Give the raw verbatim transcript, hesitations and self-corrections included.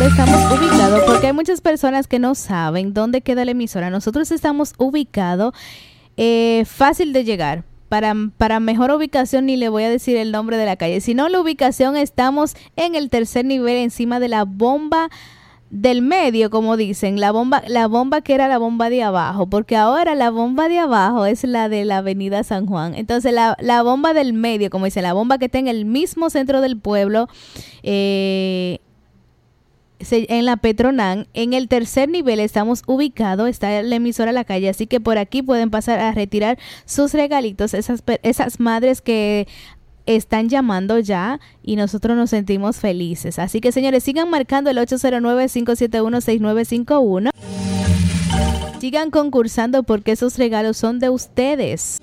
dónde estamos ubicados, porque hay muchas personas que no saben dónde queda la emisora. Nosotros estamos ubicados eh, fácil de llegar. Para, para mejor ubicación ni le voy a decir el nombre de la calle, sino la ubicación, estamos en el tercer nivel, encima de la bomba del medio, como dicen, la bomba, la bomba que era la bomba de abajo, porque ahora la bomba de abajo es la de la avenida San Juan. Entonces la, la bomba del medio, como dicen, la bomba que está en el mismo centro del pueblo, eh, en la Petronán, en el tercer nivel estamos ubicados, está la emisora a la calle, así que por aquí pueden pasar a retirar sus regalitos, esas, esas madres que están llamando ya y nosotros nos sentimos felices. Así que señores, sigan marcando el ocho cero nueve, cinco siete uno, seis nueve cinco uno. Sigan concursando porque esos regalos son de ustedes.